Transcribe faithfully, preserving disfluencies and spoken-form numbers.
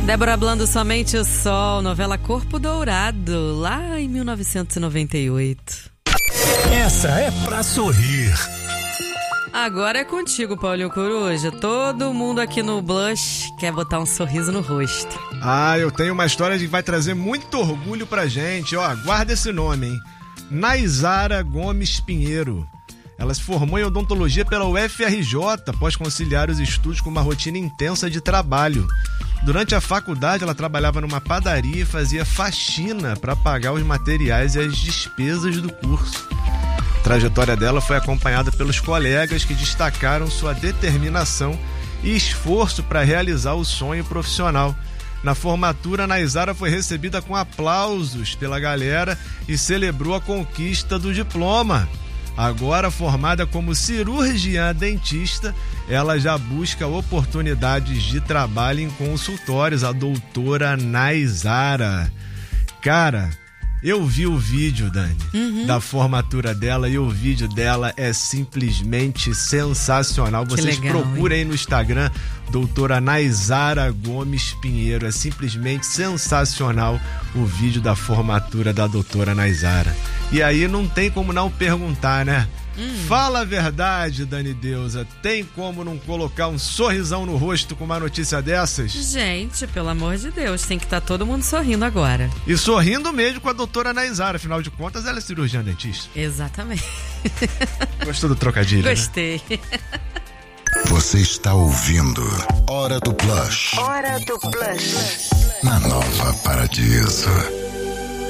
Débora Blando, Somente o Sol, novela Corpo Dourado, lá em mil novecentos e noventa e oito. Essa é pra sorrir. Agora é contigo, Paulinho Coruja. Todo mundo aqui no Blush quer botar um sorriso no rosto. Ah, eu tenho uma história que vai trazer muito orgulho pra gente. Ó, guarda esse nome, hein? Naizara Gomes Pinheiro. Ela se formou em odontologia pela U F R J, após conciliar os estudos com uma rotina intensa de trabalho. Durante a faculdade, ela trabalhava numa padaria e fazia faxina para pagar os materiais e as despesas do curso. A trajetória dela foi acompanhada pelos colegas que destacaram sua determinação e esforço para realizar o sonho profissional. Na formatura, a Naizara foi recebida com aplausos pela galera e celebrou a conquista do diploma. Agora formada como cirurgiã dentista, ela já busca oportunidades de trabalho em consultórios, a doutora Naizara. Cara, eu vi o vídeo, Dani, uhum. da formatura dela, e o vídeo dela é simplesmente sensacional. Que Vocês legal, procurem hein? no Instagram, doutora Naizara Gomes Pinheiro. É simplesmente sensacional o vídeo da formatura da doutora Naizara. E aí não tem como não perguntar, né? Hum. Fala a verdade, Dani Deusa. Tem como não colocar um sorrisão no rosto com uma notícia dessas? Gente, pelo amor de Deus, tem que estar todo mundo sorrindo agora. E sorrindo mesmo com a doutora Naizara. Afinal de contas, ela é cirurgiã dentista. Exatamente. Gostou do trocadilho? Gostei. Né? Você está ouvindo Hora do Blush. Hora do Blush. Na Nova Paradiso.